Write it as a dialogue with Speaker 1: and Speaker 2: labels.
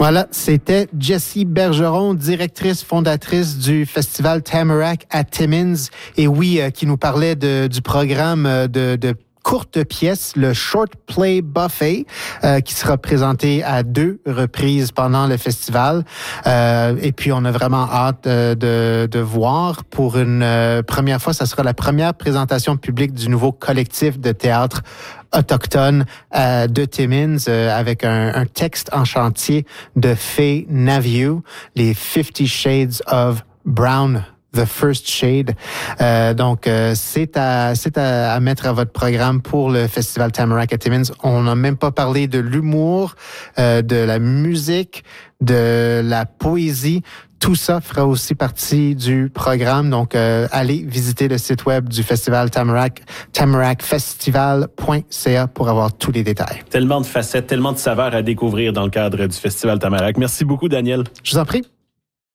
Speaker 1: Voilà, c'était Jessie Bergeron, directrice fondatrice du festival Tamarack à Timmins, et oui, qui nous parlait du programme de courte pièce, le Short Play Buffet, qui sera présenté à 2 reprises pendant le festival. Et puis, on a vraiment hâte de voir. Pour une première fois, ça sera la première présentation publique du nouveau collectif de théâtre autochtone de Timmins, avec un texte en chantier de Faye Naviu, les 50 Shades of Brown. The First Shade. Donc, c'est à mettre à votre programme pour le Festival Tamarack à Timmins. On n'a même pas parlé de l'humour, de la musique, de la poésie. Tout ça fera aussi partie du programme. Donc, allez visiter le site web du Festival Tamarack, tamarackfestival.ca pour avoir tous les détails.
Speaker 2: Tellement de facettes, tellement de saveurs à découvrir dans le cadre du Festival Tamarack. Merci beaucoup, Daniel.
Speaker 1: Je vous en prie.